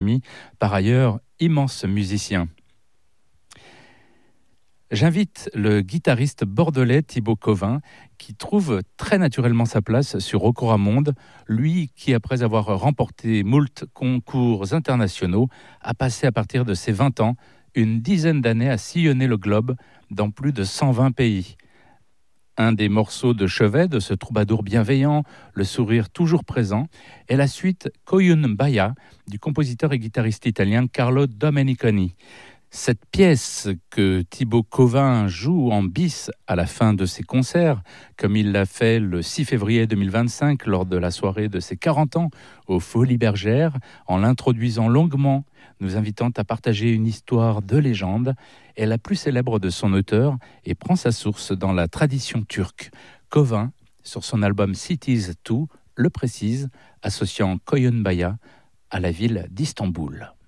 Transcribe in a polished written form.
ami, par ailleurs immense musicien. J'invite le guitariste bordelais Thibaut Covin, qui trouve très naturellement sa place sur Rocoramonde, lui qui, après avoir remporté moult concours internationaux, a passé à partir de ses 20 ans une dizaine d'années à sillonner le globe dans plus de 120 pays. Un des morceaux de chevet de ce troubadour bienveillant, le sourire toujours présent, est la suite Koyun Baya du compositeur et guitariste italien Carlo Domeniconi. Cette pièce que Thibaut Covin joue en bis à la fin de ses concerts, comme il l'a fait le 6 février 2025 lors de la soirée de ses 40 ans aux Folies Bergères, en l'introduisant longuement, nous invitant à partager une histoire de légende, est la plus célèbre de son auteur et prend sa source dans la tradition turque. Covin, sur son album Cities 2, le précise, associant Koyun Baya à la ville d'Istanbul.